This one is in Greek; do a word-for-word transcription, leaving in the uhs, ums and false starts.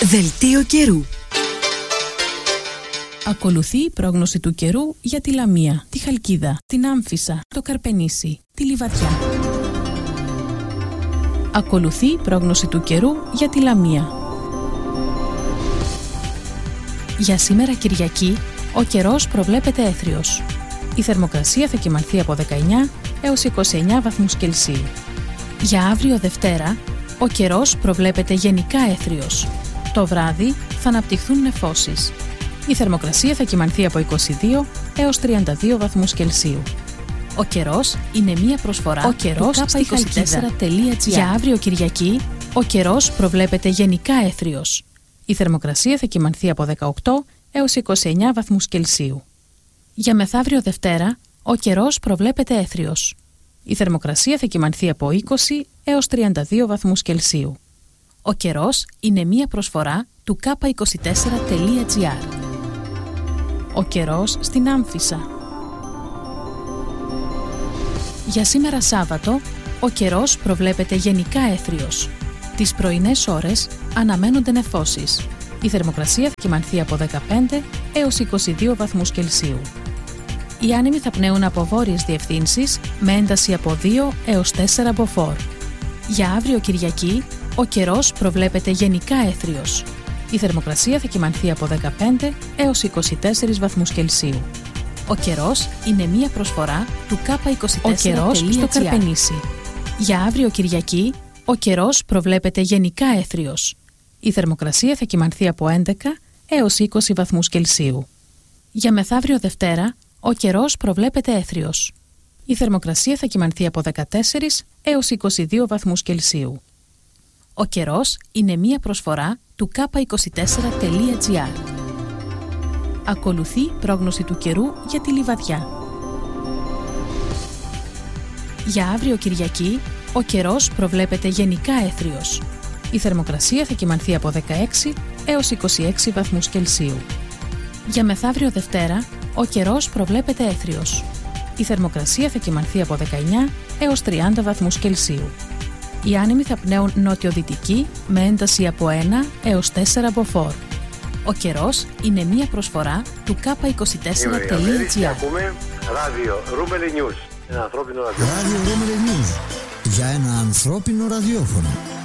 Δελτίο καιρού. Ακολουθεί η πρόγνωση του καιρού για τη Λαμία, τη Χαλκίδα, την Άμφισσα, το Καρπενήσι, τη Λιβαδιά. Ακολουθεί η πρόγνωση του καιρού για τη Λαμία. Για σήμερα Κυριακή, ο καιρός προβλέπεται έθριος. Η θερμοκρασία θα κυμανθεί από δεκαεννιά έως είκοσι εννιά βαθμούς Κελσίου. Για αύριο Δευτέρα, ο καιρός προβλέπεται γενικά έθριος. Το βράδυ θα αναπτυχθούν νεφώσεις. Η θερμοκρασία θα κυμανθεί από είκοσι δύο έως τριάντα δύο βαθμούς Κελσίου. Ο καιρός είναι μία προσφορά ο καιρός του κάπα είκοσι τέσσερα τελεία τζι άρ. Για αύριο Κυριακή, ο καιρός προβλέπεται γενικά έθριος. Η θερμοκρασία θα κυμανθεί από δεκαοκτώ έως είκοσι εννιά βαθμούς Κελσίου. Για μεθαύριο Δευτέρα, ο καιρός προβλέπεται έθριος. Η θερμοκρασία θα κυμανθεί από είκοσι έως τριάντα δύο βαθμούς Κελσίου. Ο καιρός είναι μία προσφορά του κάπα είκοσι τέσσερα τελεία τζι άρ. Ο καιρός στην Άμφισσα. Για σήμερα Σάββατο, ο καιρός προβλέπεται γενικά έθριος. Τις πρωινές ώρες αναμένονται νεφώσεις. Η θερμοκρασία θα κυμανθεί από δεκαπέντε έως είκοσι δύο βαθμούς Κελσίου. Οι άνεμοι θα πνέουν από βόρειες διευθύνσεις με ένταση από δύο έως τέσσερα μποφόρ. Για αύριο Κυριακή, ο καιρός προβλέπεται γενικά έθριος. Η θερμοκρασία θα κυμανθεί από δεκαπέντε έως είκοσι τέσσερα βαθμούς Κελσίου. Ο καιρός είναι μία προσφορά του κάπα είκοσι τέσσερα τελεία τζι άρ. Ο καιρός στο Καρπενήσι. Για αύριο Κυριακή, ο καιρός προβλέπεται γενικά έθριος. Η θερμοκρασία θα κυμανθεί από έντεκα έως είκοσι βαθμούς Κελσίου. Για μεθαύριο Δευτέρα, ο καιρός προβλέπεται έθριος. Η θερμοκρασία θα κυμανθεί από δεκατέσσερα έως είκοσι δύο βαθμούς Κελσίου. Ο καιρός είναι μία προσφορά του κάπα είκοσι τέσσερα τελεία τζι άρ. Ακολουθεί πρόγνωση του καιρού για τη Λιβαδιά. Για αύριο Κυριακή, ο καιρός προβλέπεται γενικά έθριος. Η θερμοκρασία θα κυμανθεί από δεκαέξι έως είκοσι έξι βαθμούς Κελσίου. Για μεθαύριο Δευτέρα, ο καιρός προβλέπεται έθριος. Η θερμοκρασία θα κυμανθεί από δεκαεννιά έως τριάντα βαθμούς Κελσίου. Οι άνεμοι θα πνέουν νότιο-δυτική με ένταση από ένα έως τέσσερα μποφόρ. Ο καιρός είναι μία προσφορά του κάπα είκοσι τέσσερα τελεία τζι άρ. Ακούμε ράδιο Ρούμελι News. Ένα ανθρώπινο ραδιόφωνο. Ράδιο Ρούμελι News. Για ένα ανθρώπινο ραδιόφωνο.